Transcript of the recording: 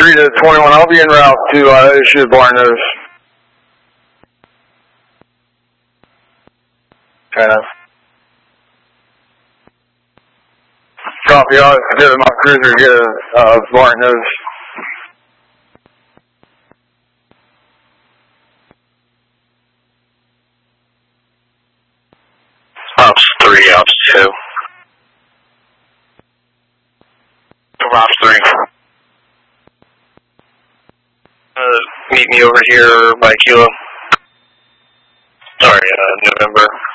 3 to 21, I'll be en route to issue the bar notice. China. Copy, I'll get my cruiser, get a bar notice. Ops 3, Ops 2. Ops 3. Meet me over here by Kilo. Sorry, November.